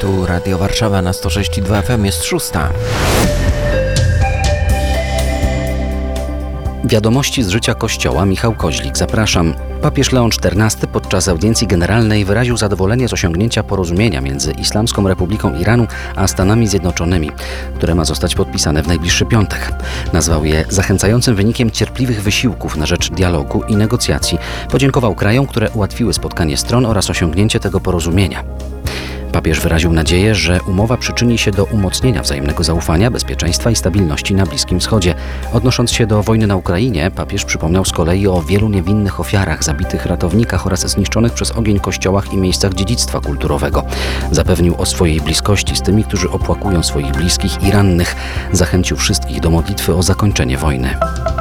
Tu Radio Warszawa na 106,2 FM, jest 6. Wiadomości z życia Kościoła. Michał Koźlik, zapraszam. Papież Leon XIV podczas audiencji generalnej wyraził zadowolenie z osiągnięcia porozumienia między Islamską Republiką Iranu a Stanami Zjednoczonymi, które ma zostać podpisane w najbliższy piątek. Nazwał je zachęcającym wynikiem cierpliwych wysiłków na rzecz dialogu i negocjacji. Podziękował krajom, które ułatwiły spotkanie stron oraz osiągnięcie tego porozumienia. Papież wyraził nadzieję, że umowa przyczyni się do umocnienia wzajemnego zaufania, bezpieczeństwa i stabilności na Bliskim Wschodzie. Odnosząc się do wojny na Ukrainie, papież przypomniał z kolei o wielu niewinnych ofiarach, zabitych ratownikach oraz zniszczonych przez ogień kościołach i miejscach dziedzictwa kulturowego. Zapewnił o swojej bliskości z tymi, którzy opłakują swoich bliskich i rannych. Zachęcił wszystkich do modlitwy o zakończenie wojny.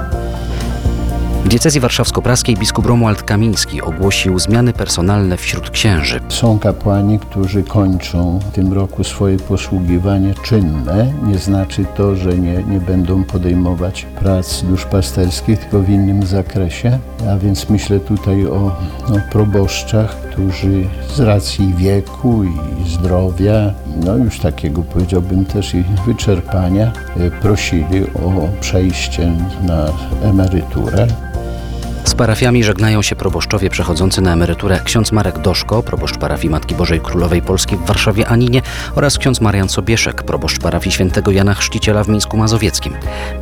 W diecezji warszawsko-praskiej biskup Romuald Kamiński ogłosił zmiany personalne wśród księży. Są kapłani, którzy kończą w tym roku swoje posługiwanie czynne. Nie znaczy to, że nie będą podejmować prac duszpasterskich, tylko w innym zakresie. A więc myślę tutaj o proboszczach, którzy z racji wieku i zdrowia, już takiego powiedziałbym też i wyczerpania, prosili o przejście na emeryturę. Z parafiami żegnają się proboszczowie przechodzący na emeryturę ksiądz Marek Doszko, proboszcz parafii Matki Bożej Królowej Polski w Warszawie Aninie oraz ksiądz Marian Sobieszek, proboszcz parafii Świętego Jana Chrzciciela w Mińsku Mazowieckim.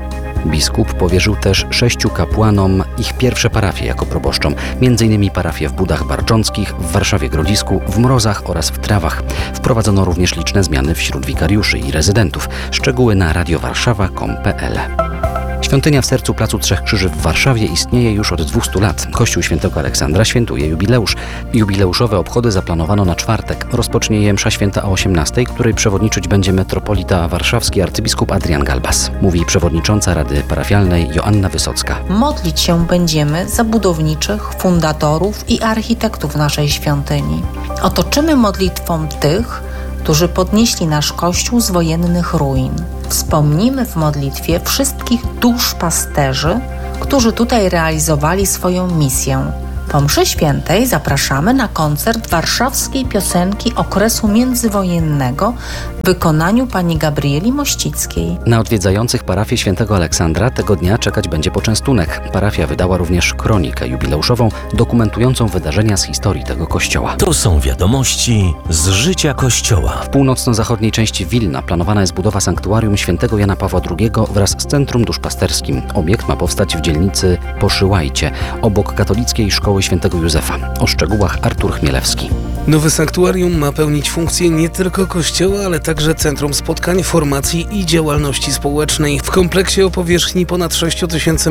Biskup powierzył też 6 kapłanom ich pierwsze parafie jako proboszczom, m.in. parafie w Budach Barcząckich, w Warszawie Grodzisku, w Mrozach oraz w Trawach. Wprowadzono również liczne zmiany wśród wikariuszy i rezydentów. Szczegóły na radiowarszawa.com.pl. Świątynia w sercu Placu Trzech Krzyży w Warszawie istnieje już od 200 lat. Kościół Świętego Aleksandra świętuje jubileusz. Jubileuszowe obchody zaplanowano na czwartek. Rozpocznie je msza święta o 18:00, której przewodniczyć będzie metropolita warszawski arcybiskup Adrian Galbas. Mówi przewodnicząca Rady Parafialnej Joanna Wysocka. Modlić się będziemy za budowniczych, fundatorów i architektów naszej świątyni. Otoczymy modlitwą tych, którzy podnieśli nasz Kościół z wojennych ruin. Wspomnimy w modlitwie wszystkich duszpasterzy, którzy tutaj realizowali swoją misję. Po mszy świętej zapraszamy na koncert warszawskiej piosenki okresu międzywojennego w wykonaniu pani Gabrieli Mościckiej. Na odwiedzających parafię Świętego Aleksandra tego dnia czekać będzie poczęstunek. Parafia wydała również kronikę jubileuszową dokumentującą wydarzenia z historii tego kościoła. To są wiadomości z życia Kościoła. W północno-zachodniej części Wilna planowana jest budowa sanktuarium Świętego Jana Pawła II wraz z centrum duszpasterskim. Obiekt ma powstać w dzielnicy Poszyłajcie, obok katolickiej szkoły Świętego Józefa. O szczegółach Artur Chmielewski. Nowe sanktuarium ma pełnić funkcję nie tylko kościoła, ale także centrum spotkań, formacji i działalności społecznej. W kompleksie o powierzchni ponad 6000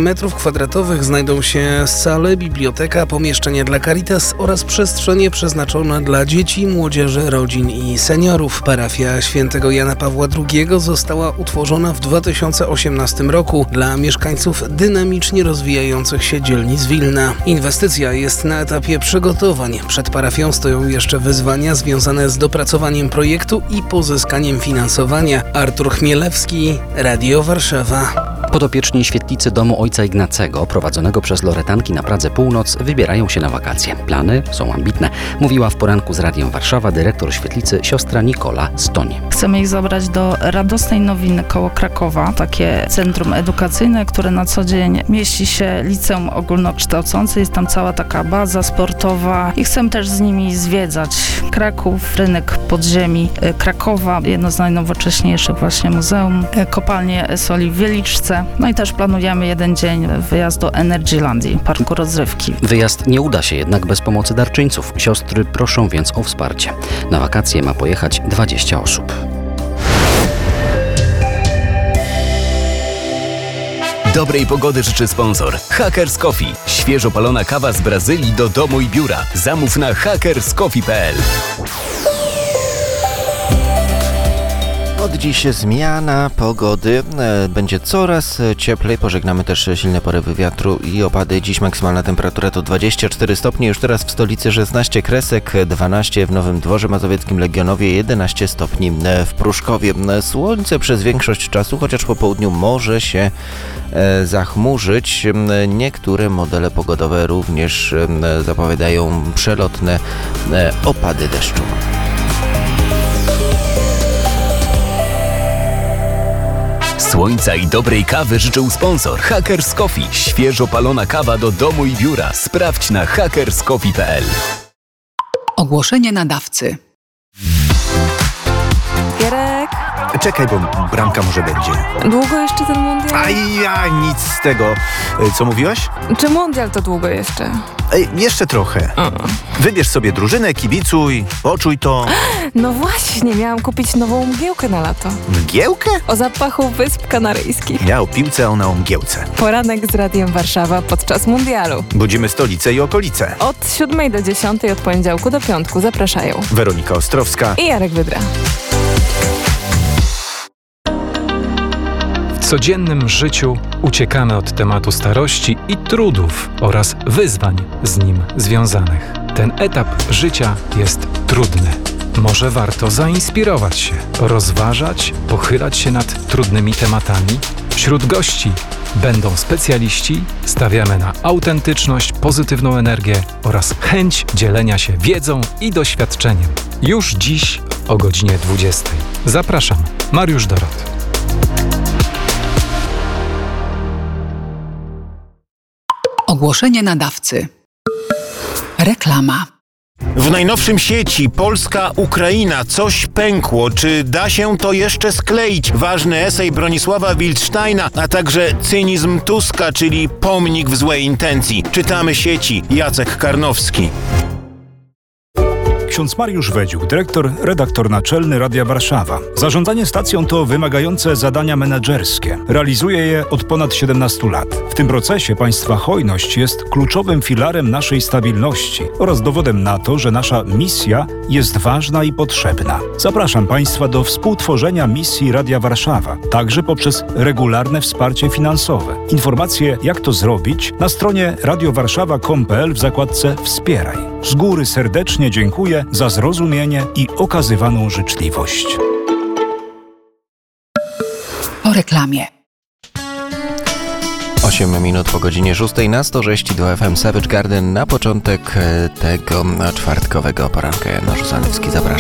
m2 znajdą się sale, biblioteka, pomieszczenia dla Caritas oraz przestrzenie przeznaczone dla dzieci, młodzieży, rodzin i seniorów. Parafia Świętego Jana Pawła II została utworzona w 2018 roku dla mieszkańców dynamicznie rozwijających się dzielnic Wilna. Inwestycja jest na etapie przygotowań. Przed parafią stoją jeszcze wyzwania związane z dopracowaniem projektu i pozyskaniem finansowania. Artur Chmielewski, Radio Warszawa. Podopieczni świetlicy domu ojca Ignacego, prowadzonego przez Loretanki na Pradze Północ, wybierają się na wakacje. Plany są ambitne, mówiła w poranku z Radiem Warszawa dyrektor świetlicy siostra Nikola Stoń. Chcemy ich zabrać do Radosnej Nowiny koło Krakowa, takie centrum edukacyjne, które na co dzień mieści się liceum ogólnokształcące. Jest tam cała taka baza sportowa i chcemy też z nimi zwiedzać Kraków, rynek podziemi Krakowa, jedno z najnowocześniejszych właśnie muzeum, kopalnie soli w Wieliczce. No i też planujemy jeden dzień wyjazd do Energylandii, parku rozrywki. Wyjazd nie uda się jednak bez pomocy darczyńców. Siostry proszą więc o wsparcie. Na wakacje ma pojechać 20 osób. Dobrej pogody życzy sponsor Hackers Coffee. Świeżo palona kawa z Brazylii do domu i biura. Zamów na hackerscoffee.pl. Od dziś zmiana pogody, będzie coraz cieplej, pożegnamy też silne porywy wiatru i opady. Dziś maksymalna temperatura to 24 stopnie, już teraz w stolicy 16 Kresek, 12 w Nowym Dworze Mazowieckim, Legionowie, 11 stopni w Pruszkowie. Słońce przez większość czasu, chociaż po południu może się zachmurzyć. Niektóre modele pogodowe również zapowiadają przelotne opady deszczu. Słońca i dobrej kawy życzył sponsor Hackers Coffee. Świeżo palona kawa do domu i biura. Sprawdź na hackerscoffee.pl. Ogłoszenie nadawcy. Gierek, Czekaj, bo bramka może będzie. długo jeszcze ten mundial? Nic z tego. Co mówiłaś? Czy mundial to długo jeszcze? Jeszcze trochę. Wybierz sobie drużynę, kibicuj, poczuj to. No właśnie, miałam kupić nową mgiełkę na lato. Mgiełkę? O zapachu Wysp Kanaryjskich. Ja o piłce, a ona o mgiełce. Poranek z Radiem Warszawa podczas mundialu. Budzimy stolicę i okolice. Od 7 do 10 od poniedziałku do piątku zapraszają Weronika Ostrowska i Jarek Wydra. W codziennym życiu uciekamy od tematu starości i trudów oraz wyzwań z nim związanych. Ten etap życia jest trudny. Może warto zainspirować się, rozważać, pochylać się nad trudnymi tematami? Wśród gości będą specjaliści, stawiamy na autentyczność, pozytywną energię oraz chęć dzielenia się wiedzą i doświadczeniem. Już dziś o godzinie 20. Zapraszam, Mariusz Dorot. Ogłoszenie nadawcy. Reklama. W najnowszym sieci Polska-Ukraina coś pękło. Czy da się to jeszcze skleić? Ważny esej Bronisława Wildsteina, a także cynizm Tuska, czyli pomnik w złej intencji. Czytamy sieci. Jacek Karnowski. Ksiądz Mariusz Wedziuk, dyrektor, redaktor naczelny Radia Warszawa. Zarządzanie stacją to wymagające zadania menedżerskie. Realizuje je od ponad 17 lat. W tym procesie państwa hojność jest kluczowym filarem naszej stabilności oraz dowodem na to, że nasza misja jest ważna i potrzebna. Zapraszam państwa do współtworzenia misji Radia Warszawa, także poprzez regularne wsparcie finansowe. Informacje, jak to zrobić, na stronie radiowarszawa.com.pl w zakładce Wspieraj. Z góry serdecznie dziękuję za zrozumienie i okazywaną życzliwość. Po reklamie. 8 minut po godzinie 6 na 106,2 FM Savage Garden na początek tego czwartkowego poranka. Janusz Zanewski, zapraszam.